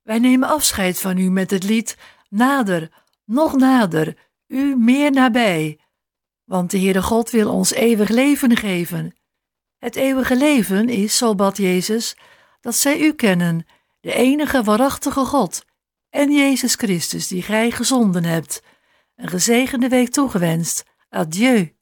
Wij nemen afscheid van u met het lied Nader, nog nader, u meer nabij. Want de Heere God wil ons eeuwig leven geven. Het eeuwige leven is, zo bad Jezus, dat zij u kennen, de enige waarachtige God, en Jezus Christus die gij gezonden hebt. Een gezegende week toegewenst. Adieu.